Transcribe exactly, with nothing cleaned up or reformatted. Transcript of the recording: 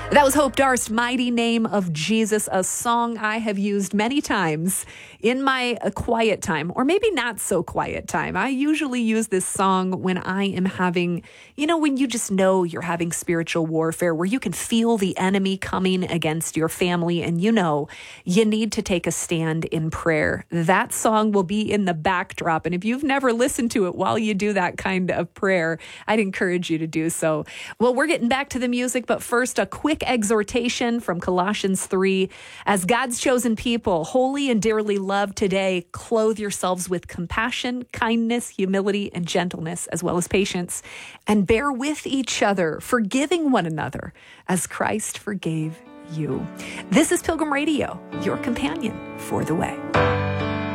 That was Hope Darst, Mighty Name of Jesus, a song I have used many times in my uh, quiet time, or maybe not so quiet time. I usually use this song when I am having, you know, when you just know you're having spiritual warfare, where you can feel the enemy coming against your family and you know you need to take a stand in prayer. That song will be in the backdrop. And if you've never listened to it while you do that kind of prayer, I'd encourage you to do so. Well, we're getting back to the music, but first, a quick exhortation from Colossians three. As God's chosen people, holy and dearly loved today, clothe yourselves with compassion, kindness, humility, and gentleness, as well as patience, and bear with each other, forgiving one another as Christ forgave you. This is Pilgrim Radio, your companion for the way.